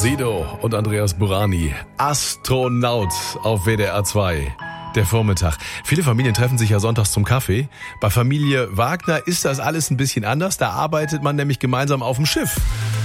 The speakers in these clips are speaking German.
Sido und Andreas Burani. Astronaut auf WDR 2. Der Vormittag. Viele Familien treffen sich ja sonntags zum Kaffee. Bei Familie Wagner ist das alles ein bisschen anders. Da arbeitet man nämlich gemeinsam auf dem Schiff,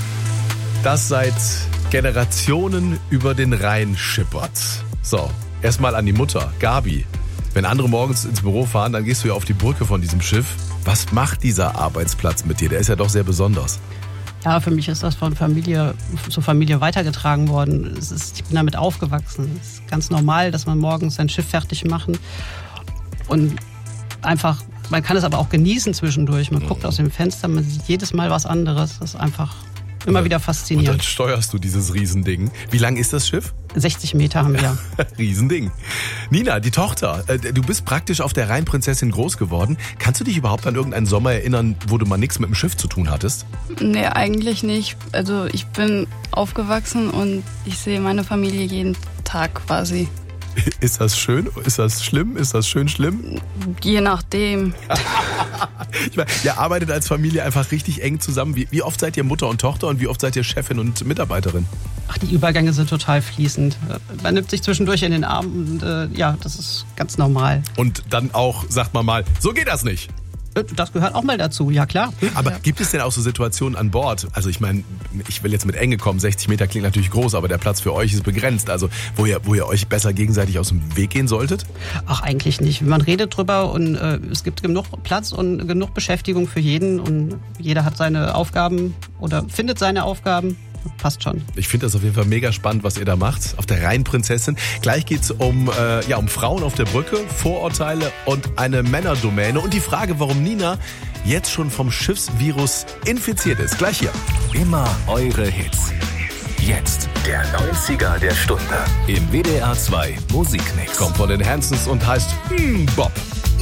das seit Generationen über den Rhein schippert. So, erstmal an die Mutter, Gabi. Wenn andere morgens ins Büro fahren, dann gehst du ja auf die Brücke von diesem Schiff. Was macht dieser Arbeitsplatz mit dir? Der ist ja doch sehr besonders. Ja, für mich ist das von Familie zu Familie weitergetragen worden. Ich bin damit aufgewachsen. Es ist ganz normal, dass man morgens sein Schiff fertig machen und einfach, man kann es aber auch genießen zwischendurch. Man guckt aus dem Fenster, man sieht jedes Mal was anderes. Das ist einfach immer wieder faszinierend. Und dann steuerst du dieses Riesending. Wie lang ist das Schiff? 60 Meter haben wir. Riesending. Nina, die Tochter, du bist praktisch auf der Rheinprinzessin groß geworden. Kannst du dich überhaupt an irgendeinen Sommer erinnern, wo du mal nichts mit dem Schiff zu tun hattest? Nee, eigentlich nicht. Also ich bin aufgewachsen und ich sehe meine Familie jeden Tag quasi. Ist das schön? Ist das schlimm? Ist das schön schlimm? Je nachdem. Ich meine, ihr arbeitet als Familie einfach richtig eng zusammen. Wie oft seid ihr Mutter und Tochter und wie oft seid ihr Chefin und Mitarbeiterin? Ach, die Übergänge sind total fließend. Man nimmt sich zwischendurch in den Arm und ja, das ist ganz normal. Und dann auch, sagt man mal, so geht das nicht. Das gehört auch mal dazu, ja klar. Aber ja. Gibt es denn auch so Situationen an Bord? Also ich meine, ich will jetzt mit Enge kommen, 60 Meter klingt natürlich groß, aber der Platz für euch ist begrenzt. Also wo ihr euch besser gegenseitig aus dem Weg gehen solltet? Ach, eigentlich nicht. Man redet drüber und es gibt genug Platz und genug Beschäftigung für jeden und jeder hat seine Aufgaben oder findet seine Aufgaben. Passt schon. Ich finde das auf jeden Fall mega spannend, was ihr da macht auf der Rheinprinzessin. Gleich geht's um Frauen auf der Brücke, Vorurteile und eine Männerdomäne und die Frage, warum Nina jetzt schon vom Schiffsvirus infiziert ist. Gleich hier. Immer eure Hits. Jetzt der 90er der Stunde im WDR 2 Musikmix. Kommt von den Hansons und heißt Bob.